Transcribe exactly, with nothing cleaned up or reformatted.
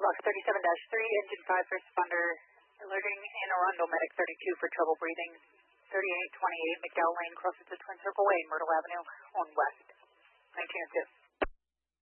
Box thirty-seven dash three, engine five, first responder, alerting Anne Arundel, medic thirty-two for trouble breathing. thirty-eight twenty-eight McDowell Lane crosses the Twin Circle Way, Myrtle Avenue on West. nineteen oh two.